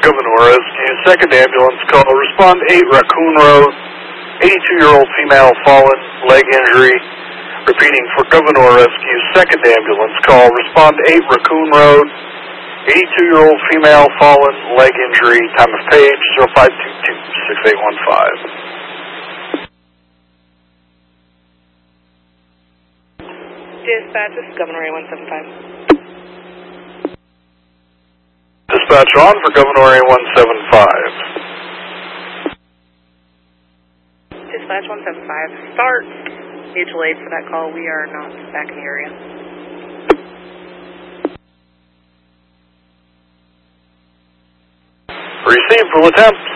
Gouverneur Rescue, second ambulance call. Respond 8 Raccoon Road, 82-year-old female fallen, leg injury. Repeating for Gouverneur Rescue, second ambulance call. Respond 8 Raccoon Road, 82-year-old female fallen, leg injury. Time of page 0522-6815. Dispatch, this is Gouverneur 175. Dispatch on for Gouverneur 175. Dispatch 175, start. Mutual aid for that call. We are not back in the area. Received, will attempt.